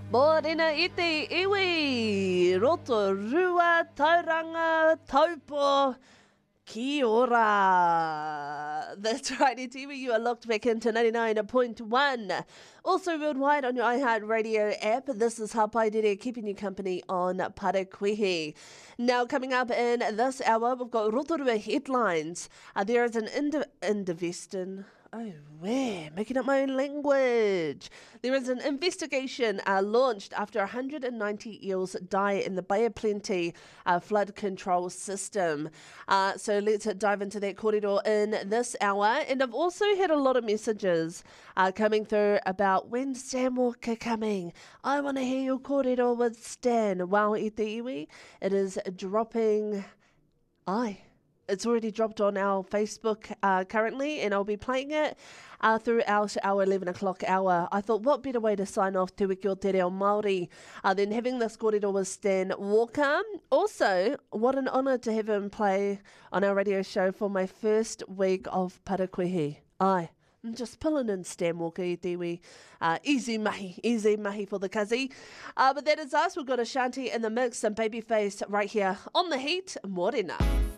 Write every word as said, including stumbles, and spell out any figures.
Mōrena i te iwi, Rotorua, Tauranga, Taupo, Kia ora. That's right, it's iwi. You are locked back into ninety-nine point one. Also worldwide on your iHeartRadio app. This is Hapaidere, keeping you company on Parakuihi. Now, coming up in this hour, we've got Rotorua headlines. Uh, there is an ind- investin. Oh, where? Making up my own language. There is an investigation uh, launched after one hundred ninety eels die in the Bay of Plenty uh, flood control system. Uh, so let's dive into that kōrero in this hour. And I've also had a lot of messages uh, coming through about when's Stan Walker coming. I want to hear your kōrero with Stan. Wow, i te iwi. It is dropping. Ai. It's already dropped on our Facebook uh, currently, and I'll be playing it uh, throughout our eleven o'clock hour. I thought, what better way to sign off Te Wiki o Te Reo Māori uh, than having this kōrero with Stan Walker. Also, what an honour to have him play on our radio show for my first week of Parakuihi. Ai. I'm just pulling in Stan Walker i te iwi. Uh, easy mahi, easy mahi for the kazi. Uh, but that is us. We've got Ashanti in the mix and Babyface right here on The Heat. Morena.